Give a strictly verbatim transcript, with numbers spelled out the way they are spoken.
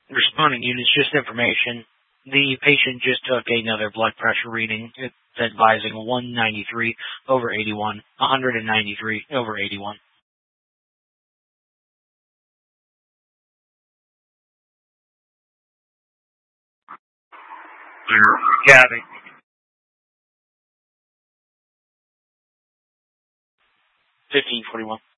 Responding units, just information. The patient just took another blood pressure reading. It's advising one ninety-three over eighty-one, one ninety-three over eighty-one. Gabby. fifteen forty-one.